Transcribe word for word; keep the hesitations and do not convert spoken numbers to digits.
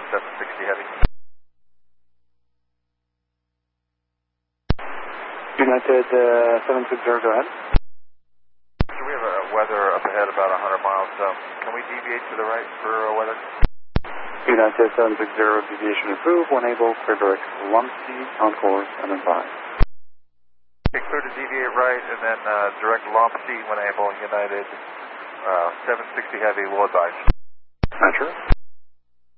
seven sixty heavy. United uh, seven sixty, go ahead. So we have a weather up ahead about one hundred miles. Um, can we deviate to the right for uh, weather? United seven sixty, deviation approved. When able, clear direct Lumpsky on course and then five. Okay, clear to deviate right and then uh, direct Lumpsky when able. United uh, seven sixty heavy, will advise. Natural.